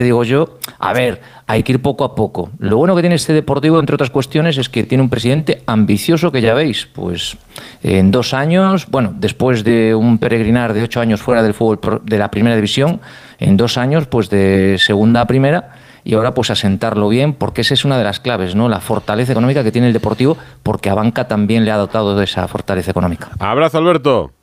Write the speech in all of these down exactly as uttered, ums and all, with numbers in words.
digo yo, a ver, hay que ir poco a poco. Lo bueno que tiene este Deportivo, entre otras cuestiones, es que tiene un presidente ambicioso que ya veis, pues en dos años, bueno, después de un peregrinar de ocho años fuera del fútbol de la primera división, en dos años, pues de segunda a primera, y ahora pues asentarlo bien, porque esa es una de las claves, ¿no? La fortaleza económica que tiene el Deportivo, porque a Banca también le ha dotado de esa fortaleza económica. Abrazo, Alberto.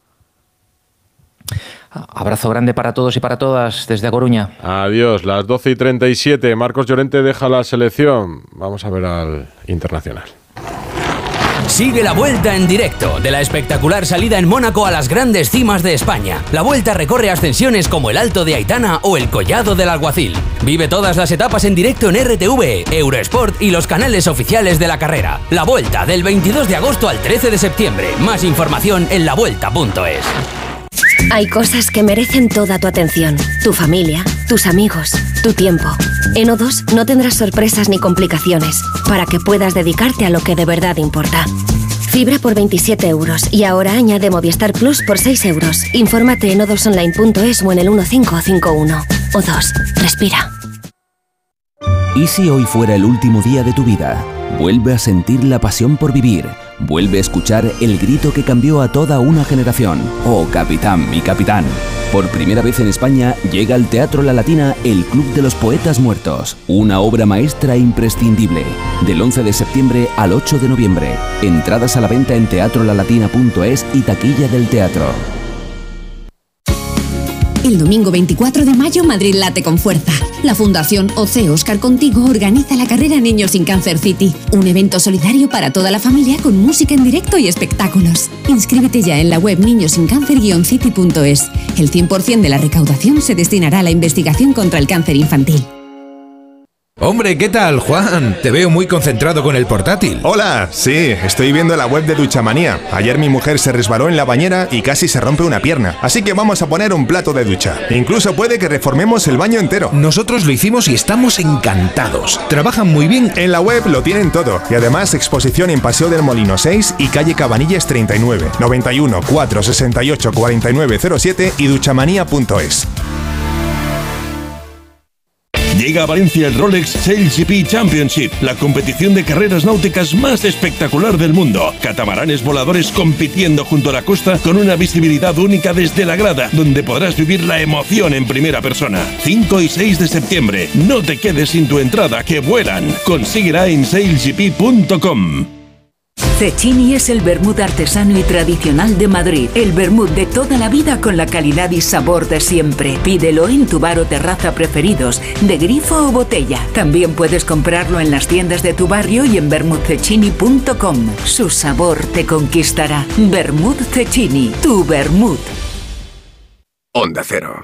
Abrazo grande para todos y para todas desde A Coruña. Adiós, las doce y treinta y siete. Marcos Llorente deja la selección. Vamos a ver al internacional. Sigue la Vuelta en directo, de la espectacular salida en Mónaco a las grandes cimas de España. La Vuelta recorre ascensiones como el Alto de Aitana o el Collado del Alguacil. Vive todas las etapas en directo en R T V, Eurosport y los canales oficiales de la carrera. La Vuelta, del veintidós de agosto al trece de septiembre. Más información en la vuelta punto es. Hay cosas que merecen toda tu atención. Tu familia, tus amigos, tu tiempo. En O dos no tendrás sorpresas ni complicaciones, para que puedas dedicarte a lo que de verdad importa. Fibra por veintisiete euros y ahora añade Movistar Plus por seis euros. Infórmate en o dos online punto es o en el uno cinco cinco uno. O dos, respira. ¿Y si hoy fuera el último día de tu vida? Vuelve a sentir la pasión por vivir. Vuelve a escuchar el grito que cambió a toda una generación. Oh, capitán, mi capitán. Por primera vez en España llega al Teatro La Latina el Club de los Poetas Muertos. Una obra maestra imprescindible. Del once de septiembre al ocho de noviembre. Entradas a la venta en teatro la latina punto es y taquilla del teatro. El domingo veinticuatro de mayo, Madrid late con fuerza. La Fundación O C Oscar Contigo organiza la carrera Niños sin Cáncer City, un evento solidario para toda la familia con música en directo y espectáculos. Inscríbete ya en la web niños sin cáncer guion city punto es. El cien por ciento de la recaudación se destinará a la investigación contra el cáncer infantil. Hombre, ¿qué tal, Juan? Te veo muy concentrado con el portátil. Hola, sí, estoy viendo la web de Duchamanía. Ayer mi mujer se resbaló en la bañera y casi se rompe una pierna. Así que vamos a poner un plato de ducha. Incluso puede que reformemos el baño entero. Nosotros lo hicimos y estamos encantados. Trabajan muy bien. En la web lo tienen todo. Y además exposición en Paseo del Molino seis y calle Cabanillas treinta y nueve. noventa y uno, cuatrocientos sesenta y ocho, cuarenta y nueve cero siete y duchamanía punto es. Llega a Valencia el Rolex Sail G P Championship, la competición de carreras náuticas más espectacular del mundo. Catamaranes voladores compitiendo junto a la costa con una visibilidad única desde la grada, donde podrás vivir la emoción en primera persona. cinco y seis de septiembre. No te quedes sin tu entrada, que vuelan. Consíguela en sail g p punto com. Cecchini es el vermut artesano y tradicional de Madrid. El vermut de toda la vida con la calidad y sabor de siempre. Pídelo en tu bar o terraza preferidos, de grifo o botella. También puedes comprarlo en las tiendas de tu barrio y en vermut cecchini punto com. Su sabor te conquistará. Vermut Cecchini, tu vermut. Onda Cero.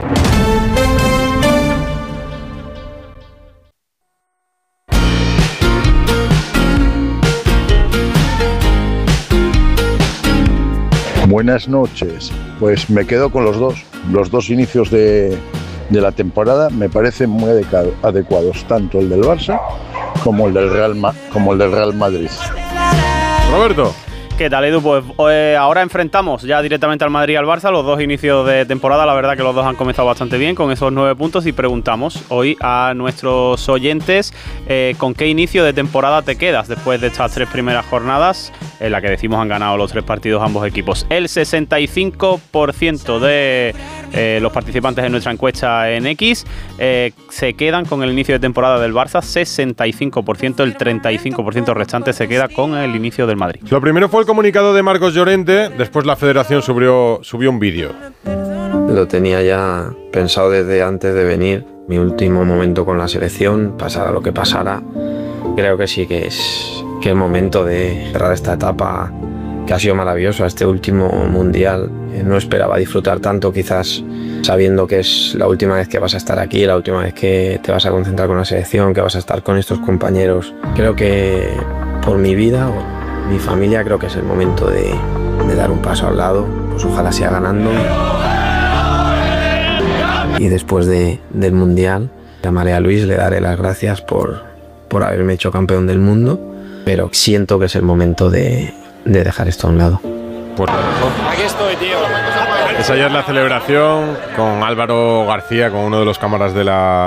Buenas noches. Pues me quedo con los dos. Los dos inicios de, de la temporada me parecen muy adecuado, adecuados, tanto el del Barça como el del Real, Ma- como el del Real Madrid. Roberto. ¿Qué tal, Edu? Pues eh, ahora enfrentamos ya directamente al Madrid y al Barça, los dos inicios de temporada. La verdad que los dos han comenzado bastante bien con esos nueve puntos y preguntamos hoy a nuestros oyentes eh, ¿con qué inicio de temporada te quedas después de estas tres primeras jornadas en la que decimos han ganado los tres partidos ambos equipos? El sesenta y cinco por ciento de eh, los participantes de nuestra encuesta en X eh, se quedan con el inicio de temporada del Barça, sesenta y cinco por ciento, el treinta y cinco por ciento restante se queda con el inicio del Madrid. Lo primero fue el comunicado de Marcos Llorente, después la federación subió, subió un vídeo. Lo tenía ya pensado desde antes de venir, mi último momento con la selección, pasara lo que pasara. Creo que sí que es, que es momento de cerrar esta etapa que ha sido maravillosa, este último mundial. No esperaba disfrutar tanto, quizás sabiendo que es la última vez que vas a estar aquí, la última vez que te vas a concentrar con la selección, que vas a estar con estos compañeros. Creo que por mi vida, mi familia, creo que es el momento de, de dar un paso al lado, pues ojalá sea ganando. Y después de, del Mundial, llamaré a Luis, le daré las gracias por, por haberme hecho campeón del mundo, pero siento que es el momento de, de dejar esto a un lado. Pues aquí estoy, tío. Es ayer la celebración con Álvaro García, con uno de los cámaras de la